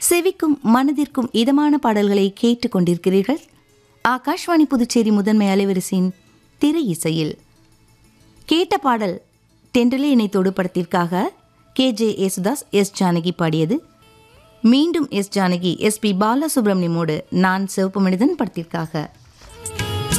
செவிக்கும் மனதிற்கும் இதமான பாடல்களை கேட்டுக் கொண்டிருக்கிறீர்கள். ஆகாஷ்வாணி புதுச்சேரி முதன்மை அலைவரிசையின் திரை இசையில் கேட்ட பாடல் தென்றலே இணைத்தோடு படத்திற்காக KJ யேசுதாஸ், S ஜானகி பாடியது. மீண்டும் S ஜானகி, SP பாலசுப்ரமணியமோடு நான் சிவப்பு மனிதன் படத்திற்காக.